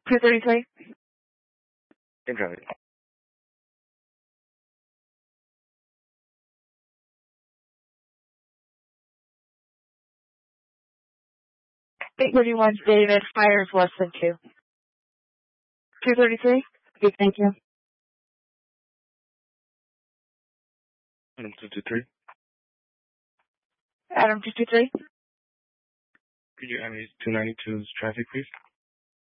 233. Can drive it. 831 David, fires less than 2. 233. Okay, thank you. Adam 223. Adam 223. Could you add me 292's traffic, please?